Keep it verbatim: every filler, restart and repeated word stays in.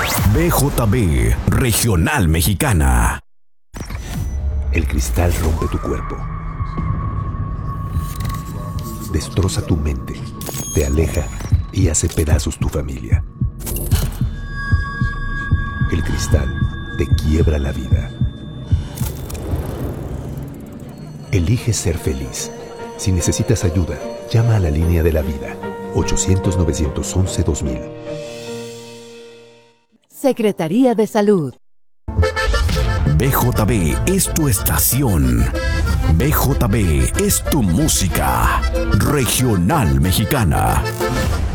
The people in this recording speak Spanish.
B J B Regional Mexicana. El cristal rompe tu cuerpo, destroza tu mente, te aleja y hace pedazos tu familia. El cristal te quiebra la vida. Elige ser feliz. Si necesitas ayuda, llama a la línea de la vida, ochocientos, nueve once, dos mil. Secretaría de Salud. B J B es tu estación. B J B es tu música. Regional Mexicana.